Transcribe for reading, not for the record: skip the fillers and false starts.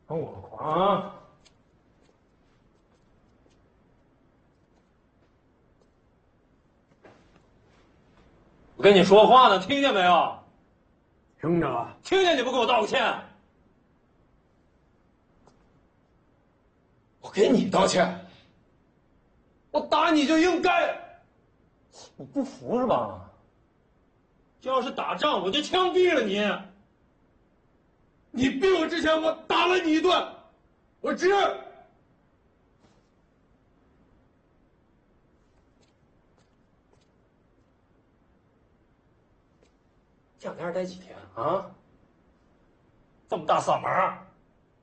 等我会儿啊！我跟你说话呢，听见没有？ 听着了。 听见你不给我道个歉？我给你道歉，我打你就应该。你不服是吧？要是打仗，我就枪毙了你。你逼我之前，我打了你一顿，我值。这两天待几天啊？这么大嗓门儿？